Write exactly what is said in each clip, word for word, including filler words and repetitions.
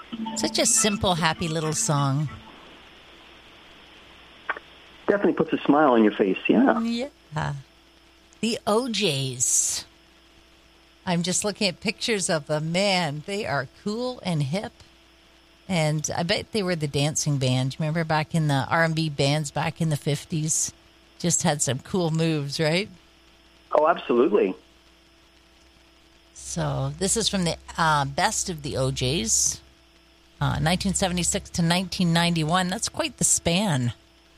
Such a simple, happy little song. Definitely puts a smile on your face, yeah. Yeah. The O Jays. I'm just looking at pictures of them. Man, they are cool and hip. And I bet they were the dancing band. Remember back in the R and B bands back in the fifties? Just had some cool moves, right? Oh, absolutely. So this is from the uh, Best of the O Jays, uh, nineteen seventy-six to nineteen ninety-one. That's quite the span.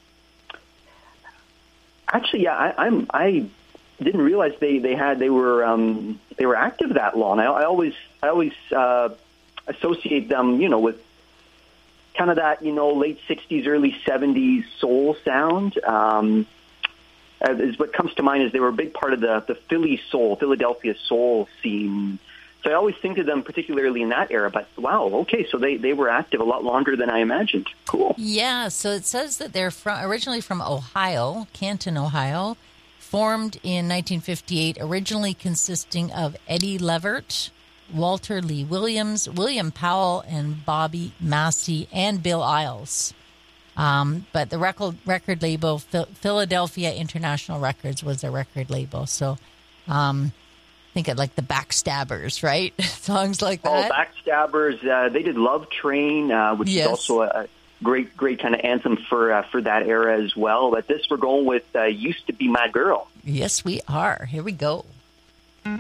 Actually, yeah, I, I'm I didn't realize they, they had they were um, they were active that long. I, I always I always uh, associate them, you know, with kind of that, you know, late sixties, early seventies soul sound. Um, is what comes to mind is they were a big part of the the Philly soul, Philadelphia soul scene. So I always think of them particularly in that era. But wow, okay, so they, they were active a lot longer than I imagined. Cool. Yeah, so it says that they're from, originally from Ohio, Canton, Ohio, formed in nineteen fifty-eight, originally consisting of Eddie Levert, Walter Lee Williams, William Powell, and Bobby Massey, and Bill Isles. Um, but the record record label, Philadelphia International Records, was their record label. So um, think of like the Backstabbers, right? Songs like that. Oh, Backstabbers. Uh, they did Love Train, uh, which yes. is also a great, great kind of anthem for uh, for that era as well. But this, we're going with uh, Used to Be My Girl. Yes, we are. Here we go.